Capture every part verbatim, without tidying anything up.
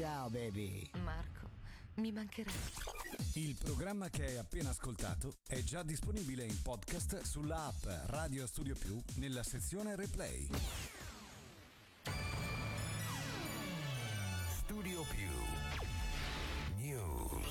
Ciao baby. Marco, mi mancherai. Il programma che hai appena ascoltato è già disponibile in podcast sulla app Radio Studio Più nella sezione Replay. Studio Più News.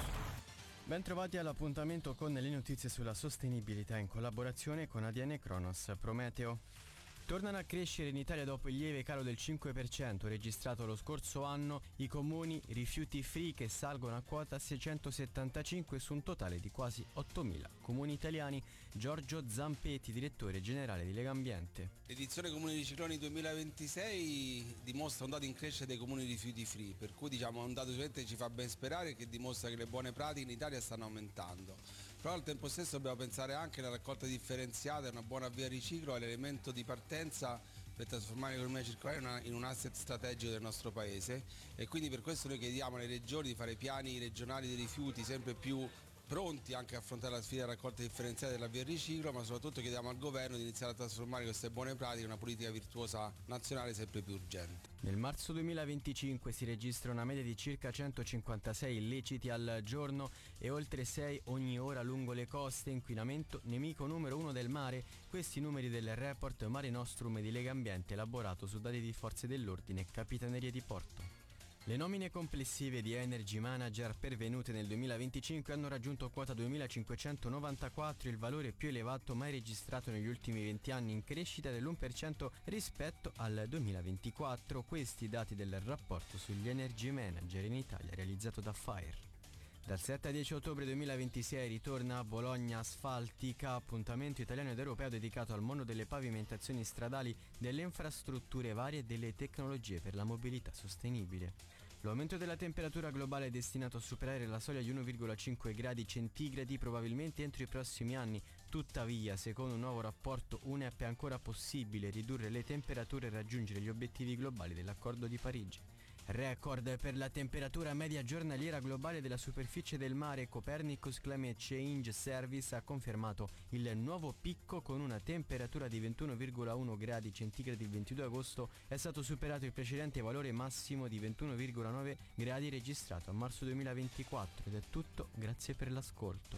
Ben trovati all'appuntamento con le notizie sulla sostenibilità in collaborazione con A D N Cronos Prometeo. Tornano a crescere in Italia dopo il lieve calo del cinque per cento registrato lo scorso anno i comuni rifiuti free, che salgono a quota seicentosettantacinque su un totale di quasi ottomila comuni italiani. Giorgio Zampetti, direttore generale di Legambiente. L'edizione Comuni Ricicloni duemilaventisei dimostra un dato in crescita dei comuni rifiuti free, per cui diciamo è un dato sicuramente ci fa ben sperare, che dimostra che le buone pratiche in Italia stanno aumentando. Però al tempo stesso dobbiamo pensare anche alla raccolta differenziata e una buona via riciclo è l'elemento di partenza per trasformare l'economia circolare in un asset strategico del nostro paese, e quindi per questo noi chiediamo alle regioni di fare piani regionali dei rifiuti sempre più pronti anche a affrontare la sfida della raccolta differenziata della via riciclo, ma soprattutto chiediamo al governo di iniziare a trasformare queste buone pratiche in una politica virtuosa nazionale sempre più urgente. Nel marzo duemilaventicinque si registra una media di circa centocinquantasei illeciti al giorno e oltre sei ogni ora lungo le coste. Inquinamento nemico numero uno del mare. Questi numeri del report Mare Nostrum di Legambiente, elaborato su dati di forze dell'ordine e capitanerie di porto. Le nomine complessive di Energy Manager pervenute nel duemilaventicinque hanno raggiunto quota duemilacinquecentonovantaquattro, il valore più elevato mai registrato negli ultimi venti anni, in crescita dell'uno per cento rispetto al duemilaventiquattro. Questi dati del rapporto sugli Energy Manager in Italia realizzato da Fire. Dal sette al dieci ottobre duemilaventisei ritorna a Bologna Asfaltica, appuntamento italiano ed europeo dedicato al mondo delle pavimentazioni stradali, delle infrastrutture varie e delle tecnologie per la mobilità sostenibile. L'aumento della temperatura globale è destinato a superare la soglia di uno virgola cinque gradi centigradi probabilmente entro i prossimi anni. Tuttavia, secondo un nuovo rapporto U N E P, è ancora possibile ridurre le temperature e raggiungere gli obiettivi globali dell'Accordo di Parigi. Record per la temperatura media giornaliera globale della superficie del mare. Copernicus Climate Change Service ha confermato il nuovo picco con una temperatura di ventuno virgola uno gradi centigradi il ventidue agosto. È stato superato il precedente valore massimo di ventuno virgola nove gradi registrato a marzo duemilaventiquattro. Ed è tutto, grazie per l'ascolto.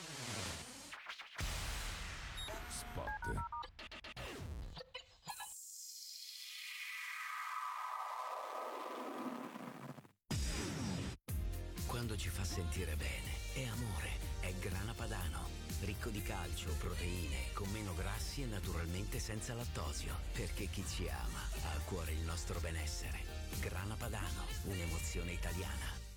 Spot. Quando ci fa sentire bene, è amore, è Grana Padano, ricco di calcio, proteine, con meno grassi e naturalmente senza lattosio, perché chi ci ama ha a cuore il nostro benessere. Grana Padano, un'emozione italiana.